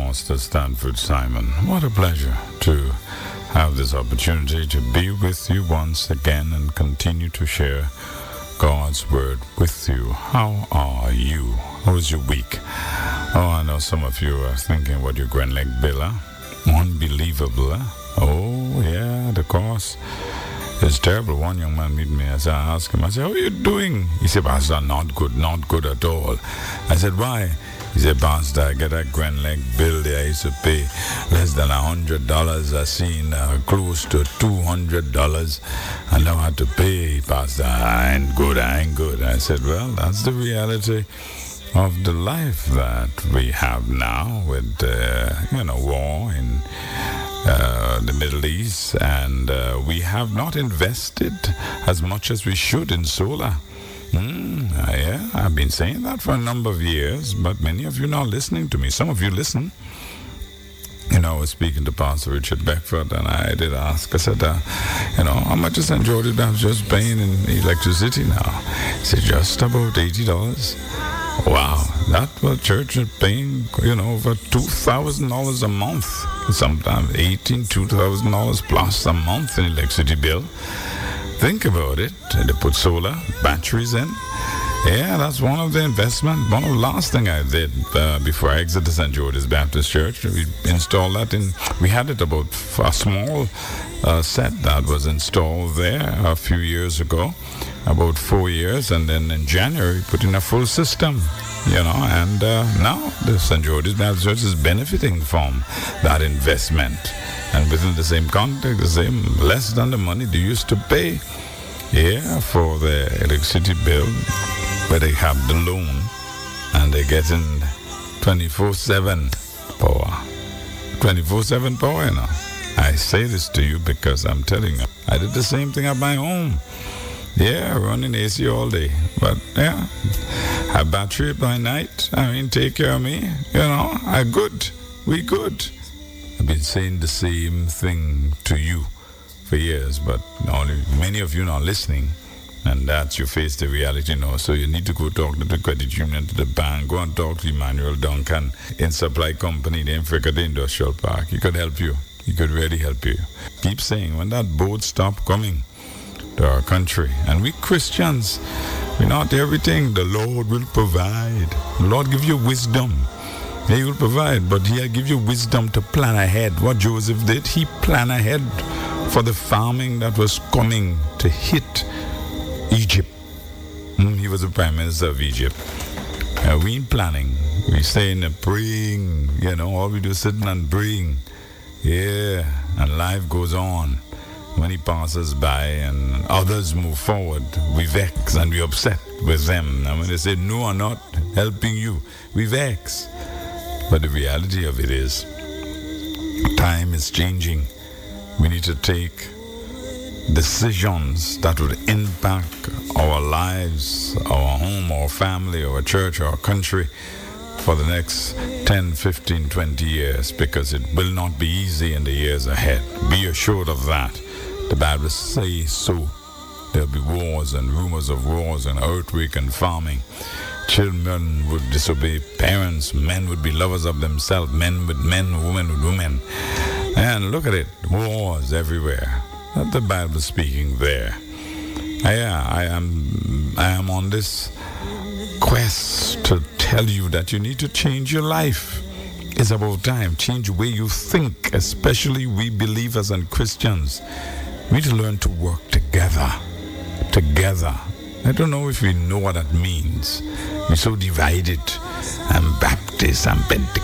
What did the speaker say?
Pastor Stanford Simon. What a pleasure to have this opportunity to be with you once again and continue to share God's word with you. How are you? How was your week? Oh, I know some of you are thinking about your Grand Leg Bill. Unbelievable. Oh, yeah, the course is terrible. One young man met me as I asked him, I said, how are you doing? He said, Pastor, not good at all. I said, why? He said, Pastor, I get a Grand Leg Bill there. I used to pay less than $100. I seen close to $200. I now had to pay, Pastor. I ain't good. I said, well, that's the reality of the life that we have now with, war in the Middle East. And we have not invested as much as we should in solar. Yeah, I've been saying that for a number of years, but many of you not listening to me. Some of you listen. I was speaking to Pastor Richard Beckford, and I did ask, I said, how much is St. George's Baptist just paying in electricity now? He said, just about $80. Wow, that was church is paying, over $2,000 a month. Sometimes $2,000 plus a month in electricity bill. Think about it. They put solar batteries in. Yeah, that's one of the investment. One of the last thing I did before I exited St. George's Baptist Church, we installed that in. We had it about a small set that was installed there a few years ago, about 4 years, and then in January we put in a full system. And now the St. George's Baptist Church is benefiting from that investment. And within the same context, the same less than the money they used to pay, for the electricity bill, where they have the loan, and they're getting 24/7 power. 24/7 power, I say this to you because I'm telling you, I did the same thing at my home. Yeah, running AC all day. But, have battery by night. Take care of me. I good. We good. I've been saying the same thing to you for years, but many of you not listening, and that you face the reality now. So you need to go talk to the credit union, to the bank, go and talk to Emmanuel Duncan in Supply Company in Africa Industrial Park. He could help you. He could really help you. Keep saying, when that boat stop coming to our country, and we Christians, we're not everything. The Lord will provide. The Lord give you wisdom. He will provide, but He'll give you wisdom to plan ahead. What Joseph did, he planned ahead for the famine that was coming to hit Egypt. He was the Prime Minister of Egypt. We ain't planning. We staying and praying. All we do is sitting and praying. Yeah, and life goes on. When He passes by and others move forward, we vex and we upset with them. And when they say, no, I'm not helping you, we vex. But the reality of it is, time is changing. We need to take decisions that would impact our lives, our home, our family, our church, our country for the next 10, 15, 20 years, because it will not be easy in the years ahead. Be assured of that. The Bible says so. There'll be wars and rumors of wars and earthquake and farming. Children would disobey parents. Men would be lovers of themselves. Men with men, women with women. And look at it. Wars everywhere. That's the Bible speaking there. I am on this quest to tell you that you need to change your life. It's about time. Change the way you think, especially we believers and Christians. We need to learn to work together. Together. I don't know if we know what that means. We're so divided. I'm Baptist, I'm Pentecostal.